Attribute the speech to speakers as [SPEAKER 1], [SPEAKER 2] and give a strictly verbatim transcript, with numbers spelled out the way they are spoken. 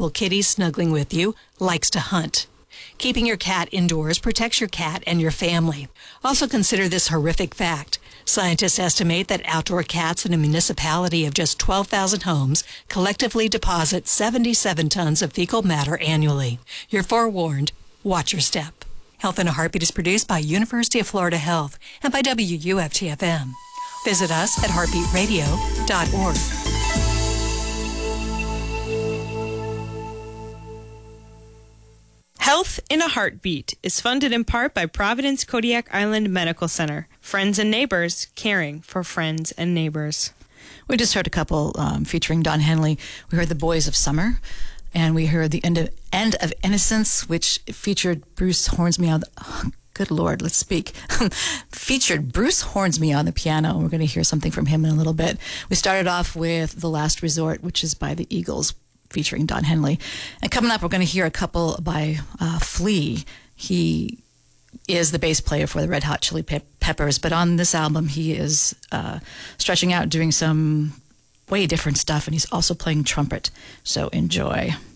[SPEAKER 1] comfortable kitty snuggling with you, likes to hunt. Keeping your cat indoors protects your cat and your family. Also consider this horrific fact. Scientists estimate that outdoor cats in a municipality of just twelve thousand homes collectively deposit seventy-seven tons of fecal matter annually. You're forewarned. Watch your step. Health in a Heartbeat is produced by University of Florida Health and by W U F T F M. Visit us at heartbeat radio dot org.
[SPEAKER 2] Health in a Heartbeat is funded in part by Providence Kodiak Island Medical Center. Friends and neighbors caring for friends and neighbors.
[SPEAKER 3] We just heard a couple um, featuring Don Henley. We heard The Boys of Summer, and we heard The End of, End of Innocence, which featured Bruce Hornsby on the... Oh, good Lord, let's speak. featured Bruce Hornsby on the piano. We're going to hear something from him in a little bit. We started off with The Last Resort, which is by the Eagles, featuring Don Henley. And coming up, we're going to hear a couple by uh, Flea. He is the bass player for the Red Hot Chili Pe- Peppers, but on this album, he is uh, stretching out, doing some way different stuff, and he's also playing trumpet. So enjoy.